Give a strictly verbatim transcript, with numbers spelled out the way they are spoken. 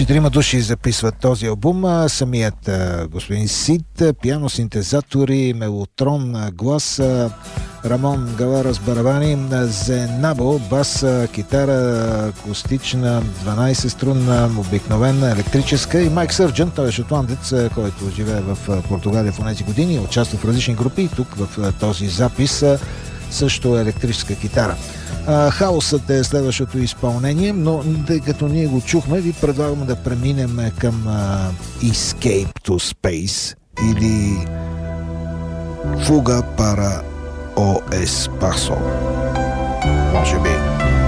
Четирима души записват този албум. Самият господин Сид, пиано, синтезатори, мелотрон, глас, Рамон Галарас барабани, Зенабо бас, китара акустична, дванайсет струнна, обикновена, електрическа, и Майк Сърджън, той е шотландец, който живее в Португалия в тези години, участва в различни групи и тук в този запис също електрическа китара. Хаосът е следващото изпълнение, но тъй като ние го чухме, ви предлагаме да преминем към uh, Escape to Space или Fuga para o Espacio. Може би.